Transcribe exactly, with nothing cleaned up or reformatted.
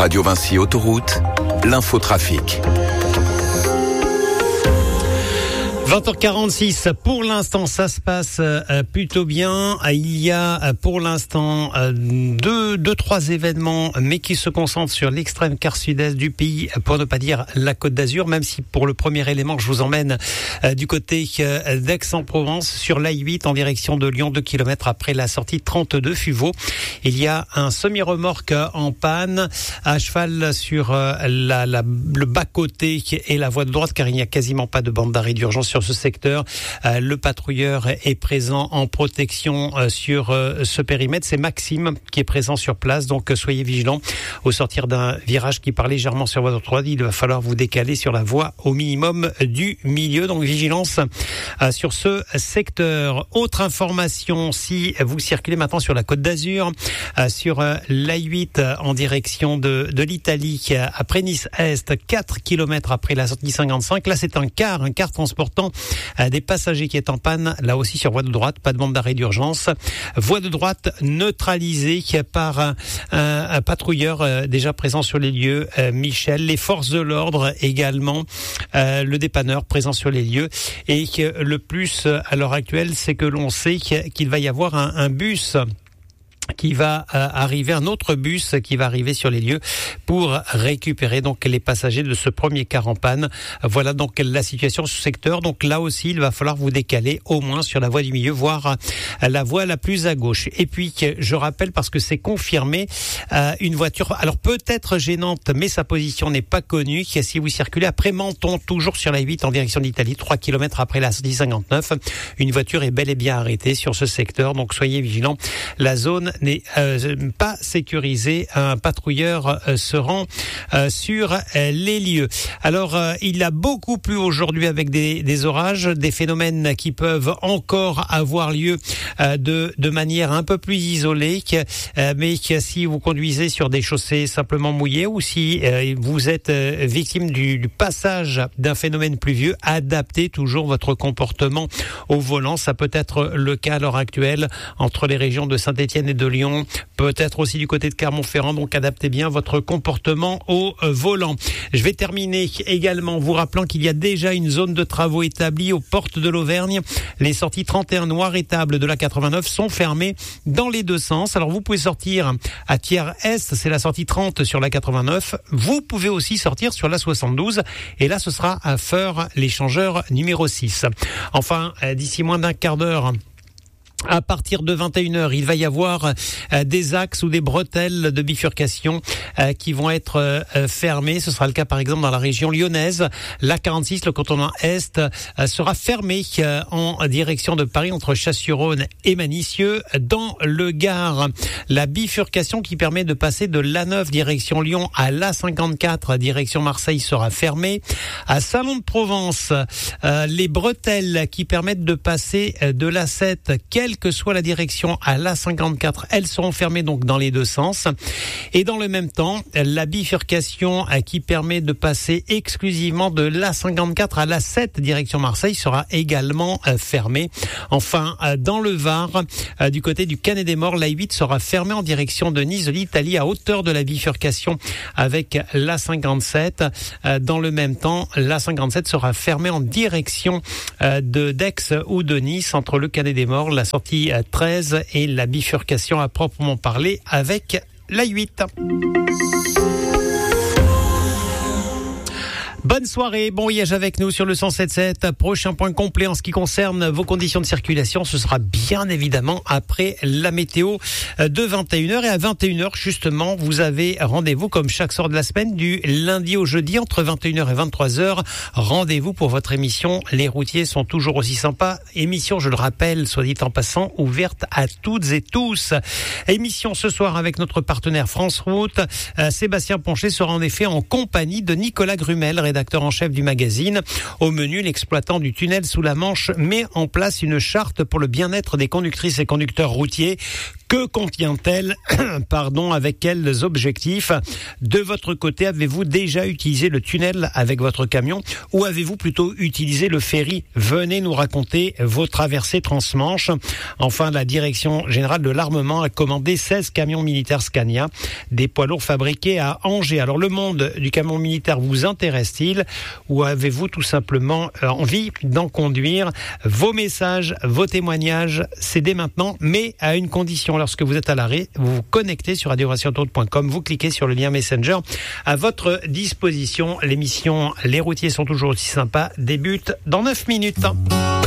Radio Vinci Autoroute, l'infotrafic. vingt heures quarante-six, pour l'instant ça se passe euh, plutôt bien. Il y a euh, pour l'instant euh, deux, deux, trois événements, mais qui se concentrent sur l'extrême quart sud-est du pays, pour ne pas dire la Côte d'Azur, même si pour le premier élément, je vous emmène euh, du côté euh, d'Aix-en-Provence, sur l'A huit en direction de Lyon, deux kilomètres après la sortie trente-deux Fuveau. Il y a un semi-remorque en panne, à cheval sur euh, la, la, le bas-côté et la voie de droite, car il n'y a quasiment pas de bande d'arrêt d'urgence sur ce secteur. Euh, le patrouilleur est présent en protection euh, sur euh, ce périmètre. C'est Maxime qui est présent sur place, donc euh, soyez vigilants. Au sortir d'un virage qui part légèrement sur voie droite, il va falloir vous décaler sur la voie au minimum du milieu. Donc vigilance euh, sur ce secteur. Autre information, si vous circulez maintenant sur la Côte d'Azur, euh, sur euh, l'A huit euh, en direction de, de l'Italie, euh, après Nice-Est, quatre kilomètres après la sortie cinquante-cinq. Là, c'est un car, un car transportant des passagers qui est en panne, là aussi sur voie de droite, pas de bande d'arrêt d'urgence. Voie de droite neutralisée par un, un, un patrouilleur euh, déjà présent sur les lieux, euh, Michel. Les forces de l'ordre également, euh, le dépanneur présent sur les lieux. Et que le plus à l'heure actuelle, c'est que l'on sait qu'il va y avoir un, un bus qui va euh, arriver, un autre bus qui va arriver sur les lieux pour récupérer donc les passagers de ce premier car en panne. Voilà donc la situation sur ce secteur. Donc là aussi, il va falloir vous décaler au moins sur la voie du milieu, voire la voie la plus à gauche. Et puis, je rappelle, parce que c'est confirmé, euh, une voiture, alors peut-être gênante, mais sa position n'est pas connue, qui si vous circulez après Menton, toujours sur la huit en direction d'Italie, trois kilomètres après la sortie cinquante-neuf, une voiture est bel et bien arrêtée sur ce secteur. Donc soyez vigilants. La zone n'est euh, pas sécurisée. Un patrouilleur euh, se rend euh, sur euh, les lieux. Alors, euh, il a beaucoup plu aujourd'hui avec des, des orages, des phénomènes qui peuvent encore avoir lieu euh, de, de manière un peu plus isolée, euh, mais que si vous conduisez sur des chaussées simplement mouillées ou si euh, vous êtes euh, victime du, du passage d'un phénomène pluvieux, adaptez toujours votre comportement au volant. Ça peut être le cas à l'heure actuelle entre les régions de Saint-Étienne et de Lyon, peut-être aussi du côté de Clermont-Ferrand, donc adaptez bien votre comportement au volant. Je vais terminer également vous rappelant qu'il y a déjà une zone de travaux établie aux portes de l'Auvergne. Les sorties trente et un Noir et Table de la quatre-vingt-neuf sont fermées dans les deux sens. Alors vous pouvez sortir à Thiers-Est, c'est la sortie trente sur la quatre-vingt-neuf. Vous pouvez aussi sortir sur la soixante-douze et là ce sera à Feur, l'échangeur numéro six. Enfin, d'ici moins d'un quart d'heure, à partir de vingt et une heures, il va y avoir euh, des axes ou des bretelles de bifurcation euh, qui vont être euh, fermées. Ce sera le cas par exemple dans la région lyonnaise. L'A quarante-six, le cantonnement Est, euh, sera fermé euh, en direction de Paris entre Chasse-sur-Rhône et Manicieux. Dans le Gard, la bifurcation qui permet de passer de l'A neuf direction Lyon à l'A cinquante-quatre direction Marseille sera fermée. À Salon-de-Provence, euh, les bretelles qui permettent de passer de l'A sept, quelle que soit la direction, à l'A cinquante-quatre, elles seront fermées donc dans les deux sens. Et dans le même temps, la bifurcation qui permet de passer exclusivement de l'A cinquante-quatre à l'A sept direction Marseille sera également fermée. Enfin, dans le Var, du côté du Canet-des-Morts, l'A huit sera fermée en direction de Nice de l'Italie à hauteur de la bifurcation avec l'A cinquante-sept. Dans le même temps, l'A cinquante-sept sera fermée en direction de Dax ou de Nice entre le Canet-des-Morts, la sortie treize et la bifurcation à proprement parler avec l'A huit. Bonne soirée, bon voyage avec nous sur le cent sept sept. Prochain point complet en ce qui concerne vos conditions de circulation, ce sera bien évidemment après la météo de vingt et une heures. Et à vingt et une heures, justement, vous avez rendez-vous comme chaque soir de la semaine, du lundi au jeudi, entre vingt et une heures et vingt-trois heures. Rendez-vous pour votre émission. Les routiers sont toujours aussi sympas. Émission, je le rappelle, soit dit en passant, ouverte à toutes et tous. Émission ce soir avec notre partenaire France Route. Euh, Sébastien Ponchet sera en effet en compagnie de Nicolas Grumel, rédacteur en chef du magazine. Au menu, l'exploitant du tunnel sous la Manche met en place une charte pour le bien-être des conductrices et conducteurs routiers. Que contient-elle? Pardon, avec quels objectifs? De votre côté, avez-vous déjà utilisé le tunnel avec votre camion ou avez-vous plutôt utilisé le ferry? Venez nous raconter vos traversées transmanche. Enfin, la Direction générale de l'armement a commandé seize camions militaires Scania, des poids lourds fabriqués à Angers. Alors, le monde du camion militaire vous intéresse-t-il ou avez-vous tout simplement envie d'en conduire? Vos messages, vos témoignages, c'est dès maintenant, mais à une condition. Lorsque vous êtes à l'arrêt, vous vous connectez sur radio racine autoroute point com, vous cliquez sur le lien Messenger à votre disposition. L'émission Les routiers sont toujours aussi sympas débute dans neuf minutes.